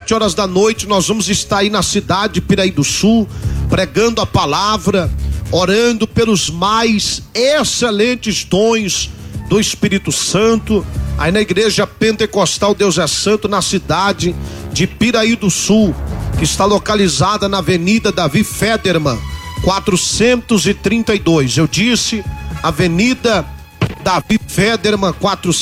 7h da noite, nós vamos estar aí na cidade de Piraí do Sul, pregando a palavra, orando pelos mais excelentes dons do Espírito Santo, aí na igreja pentecostal Deus é Santo, na cidade de Piraí do Sul, que está localizada na Avenida Davi Federman, 432. Eu disse Avenida Davi Federman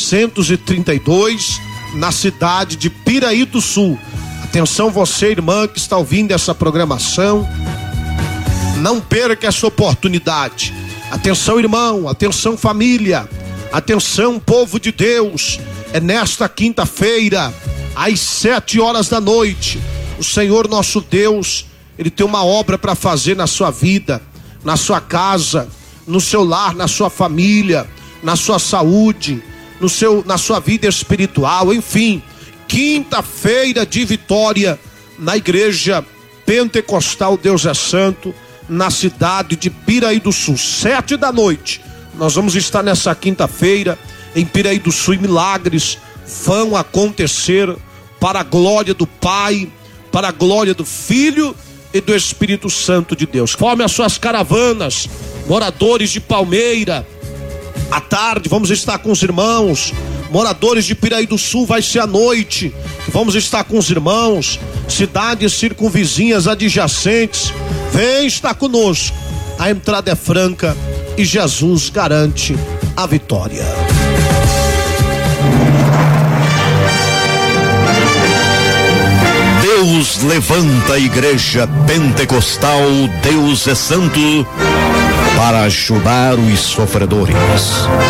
432, na cidade de Piraí do Sul. Atenção você, irmã, que está ouvindo essa programação, não perca essa oportunidade. Atenção, irmão, atenção, família, atenção, povo de Deus. É nesta quinta-feira, às 7h da noite, o Senhor nosso Deus, Ele tem uma obra para fazer na sua vida, na sua casa, no seu lar, na sua família, na sua saúde, na sua vida espiritual, enfim. Quinta-feira de vitória na igreja pentecostal Deus é Santo, na cidade de Piraí do Sul, 7h da noite. Nós vamos estar nessa quinta-feira em Piraí do Sul e milagres vão acontecer para a glória do Pai, para a glória do Filho e do Espírito Santo de Deus. Forme as suas caravanas, moradores de Palmeira. À tarde vamos estar com os irmãos, moradores de Piraí do Sul, vai ser à noite, vamos estar com os irmãos, cidades circunvizinhas adjacentes, vem estar conosco, a entrada é franca e Jesus garante a vitória. Deus levanta a igreja pentecostal Deus é Santo para ajudar os sofredores.